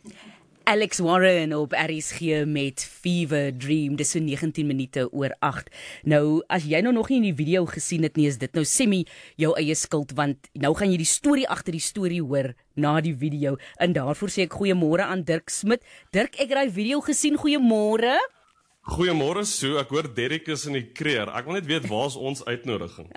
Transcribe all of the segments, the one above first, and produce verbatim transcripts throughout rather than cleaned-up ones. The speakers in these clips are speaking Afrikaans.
Alex Warren op R S G met Fever Dream, dis so negentien minute oor agt. Nou, as jy nou nog nie in die video gesien het nie, is dit nou semi jou eie skuld, want nou gaan jy die storie agter die storie hoor na die video, en daarvoor sê ek goeiemôre aan Dirk Smit. Dirk, ek het die video gesien, goeiemôre. Goeiemôre Sue, ek hoor Derek is in die kreer. Ek wil net weet, waar is ons uitnodiging?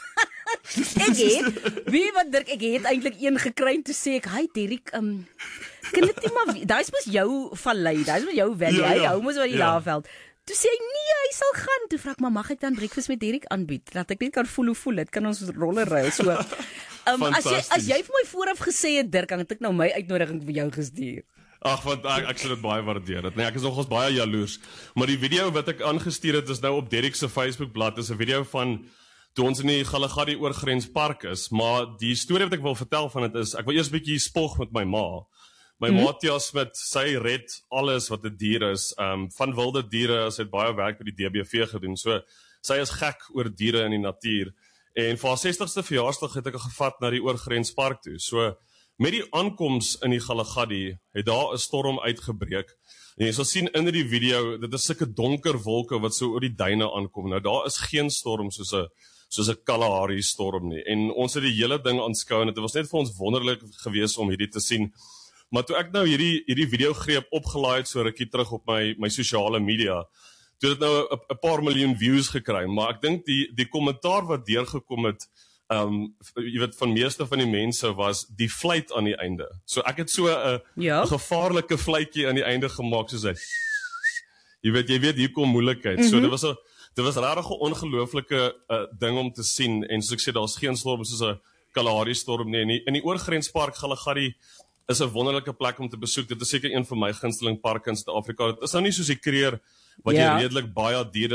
Ek het, wie wat Dirk, ek het eintlik een gekry en toe sê ek, hi Derek, um, kan dit nie maar, daar is mos jou vallei, daar is mos jou vallei, ja, ja. Hou mos wat die ja. Laafveld. Toe sê hy, nee, hy sal gaan. Toe vraag ek, maar mag ek dan breakfast met Derek aanbied? Dat ek net kan voel hoe voel het, kan ons roller ruil, so. Um, as, jy, as jy vir my vooraf gesê het, Dirk, dan het ek nou my uitnodiging vir jou gestuur. Ag, want ek, ek sal dit baie waardeer. Nee, ek is nogals baie jaloers. Maar die video wat ek aangestuur het, is nou op Derek se Facebookblad, is 'n video van toe ons in die Galagadi oorgrenspark is, maar die storie wat ek wil vertel van dit is, ek wil eers 'n bietjie spog met my ma. My hmm. ma Tia Smit, sy red alles wat 'n dier is, um, van wilde diere, sy het baie werk by die D B V gedoen, so sy is gek oor diere in die natuur, en vir haar sestigste verjaarsdag het ek haar gevat na die oorgrenspark toe, so met die aankoms in die Galagadi, het daar 'n storm uitgebreek, en jy sal sien in die video, dit is sulke donker wolke wat so oor die duine aankom, nou daar is geen storm soos 'n soos 'n Kalahari storm nie, en ons het die hele ding aanskou, en dit was net vir ons wonderlik gewees om hierdie te sien. Maar toe ek nou hierdie hierdie video greep opgelaai het so rukkie terug op my my sosiale media, toe het dit nou 'n paar miljoen views gekry, maar ek dink die die kommentaar wat deurgekom het, um jy weet van meeste van die mense was die fluit aan die einde. So ek het so 'n ja. gevaarlike fluitjie aan die einde gemaak soos hy jy weet jy weet hier kom moeilikheid. Mm-hmm. So dit was 'n dit was regtig 'n ongelooflike uh, ding om te sien, en soos ek sê, daar's geen storm soos 'n Kalahari storm nie. In die, in die oorgrenspark Galagadi is 'n wonderlike plek om te besoek. Dit is seker een van my gunsteling parke in Suid-Afrika. Dit is nou nie soos die Kreer wat ja. jy redelik baie diere